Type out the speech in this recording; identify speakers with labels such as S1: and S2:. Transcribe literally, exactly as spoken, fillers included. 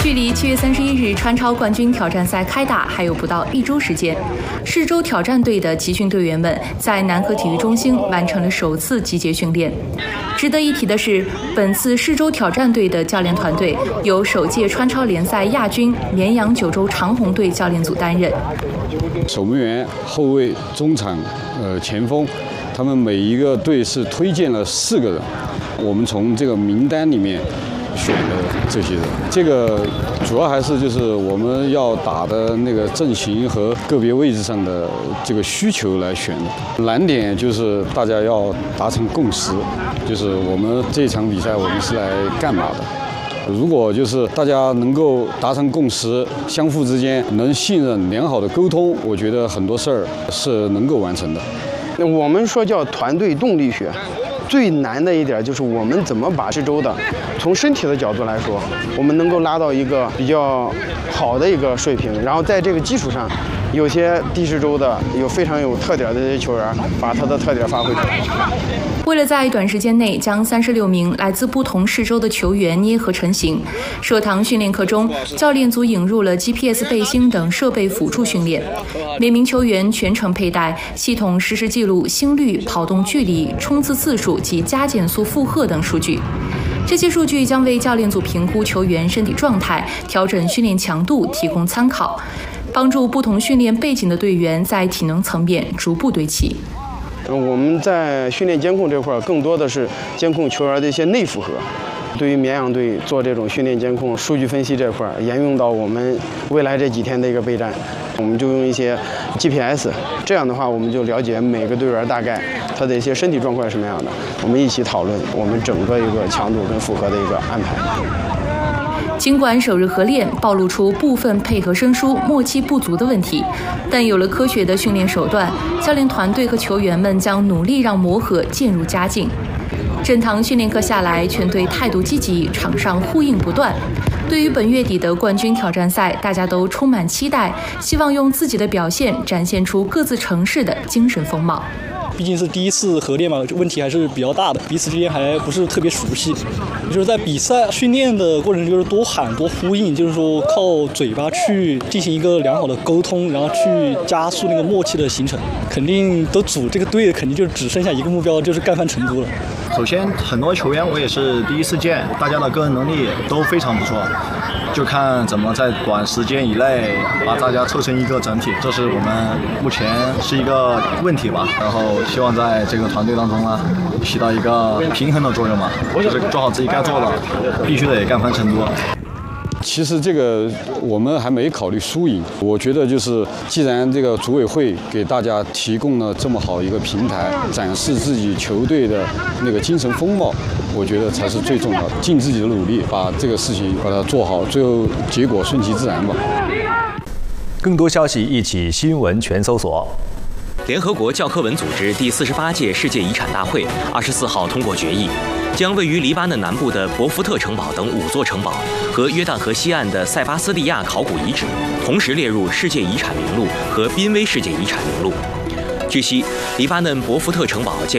S1: 距离七月三十一日川超冠军挑战赛开打还有不到一周时间，市州挑战队的集训队员们在南河体育中心完成了首次集结训练。值得一提的是，本次市州挑战队的教练团队由首届川超联赛亚军绵阳九州长虹队教练组担任。
S2: 守门员、后卫、中场、呃前锋，他们每一个队是推荐了四个人，我们从这个名单里面选的这些人，这个主要还是就是我们要打的那个阵型和个别位置上的这个需求来选的。难点就是大家要达成共识，就是我们这场比赛我们是来干嘛的。如果就是大家能够达成共识，相互之间能信任、良好的沟通，我觉得很多事儿是能够完成的。
S3: 我们说叫团队动力学。最难的一点就是我们怎么把市州的，从身体的角度来说，我们能够拉到一个比较好的一个水平，然后在这个基础上，有些地市州的有非常有特点的这些球员，把他的特点发挥出来。
S1: 为了在短时间内将三十六名来自不同市州的球员捏合成型，社堂训练课中，教练组引入了 G P S 背心等设备辅助训练，每名球员全程佩戴，系统实时记录心率、跑动距离、冲刺次数及加减速负荷等数据。这些数据将为教练组评估球员身体状态、调整训练强度提供参考，帮助不同训练背景的队员在体能层面逐步堆砌。
S3: 我们在训练监控这块，更多的是监控球员的一些内负荷。对于绵阳队做这种训练监控、数据分析这块，沿用到我们未来这几天的一个备战，我们就用一些 G P S， 这样的话，我们就了解每个队员大概他的一些身体状况是什么样的，我们一起讨论我们整个一个强度跟负荷的一个安排。
S1: 尽管首日合练暴露出部分配合生疏、默契不足的问题，但有了科学的训练手段，教练团队和球员们将努力让磨合渐入佳境。整堂训练课下来，全队态度积极，场上呼应不断。对于本月底的冠军挑战赛，大家都充满期待，希望用自己的表现展现出各自城市的精神风貌。
S4: 毕竟是第一次合练嘛，问题还是比较大的，彼此之间还不是特别熟悉。就是在比赛训练的过程中，就是多喊多呼应，就是说靠嘴巴去进行一个良好的沟通，然后去加速那个默契的形成。肯定都组这个队，肯定就只剩下一个目标，就是干翻成都了。
S5: 首先，很多球员我也是第一次见，大家的个人能力都非常不错，就看怎么在短时间以内把大家凑成一个整体，这是我们目前是一个问题吧。然后希望在这个团队当中呢，起到一个平衡的作用嘛，就是做好自己该做的，必须得干翻成都。
S2: 其实这个我们还没考虑输赢，我觉得就是既然这个组委会给大家提供了这么好一个平台，展示自己球队的那个精神风貌，我觉得才是最重要的。尽自己的努力，把这个事情把它做好，最后结果顺其自然吧。
S6: 更多消息一起新闻全搜索。
S7: 联合国教科文组织第四十八届世界遗产大会二十四号通过决议，将位于黎巴嫩南部的博福特城堡等五座城堡和约旦河西岸的塞巴斯蒂亚考古遗址同时列入世界遗产名录和濒危世界遗产名录。据悉，黎巴嫩博福特城堡建